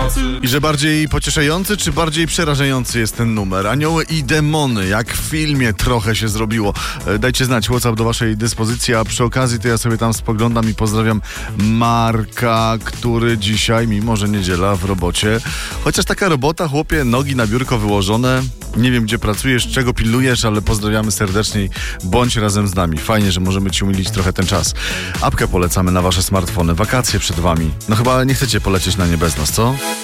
I że bardziej pocieszający, czy bardziej przerażający jest ten numer? Anioły i demony, jak w filmie trochę się zrobiło. Dajcie znać, WhatsApp do waszej dyspozycji, a przy okazji to ja sobie tam spoglądam i pozdrawiam Marka, który dzisiaj, mimo że niedziela, w robocie. Chociaż taka robota, chłopie, nogi na biurko wyłożone. Nie wiem, gdzie pracujesz, czego pilnujesz, ale pozdrawiamy serdecznie i bądź razem z nami. Fajnie, że możemy ci umilić trochę ten czas. Apkę polecamy na wasze smartfony. Wakacje przed wami. No chyba nie chcecie polecieć na nie bez nas, co?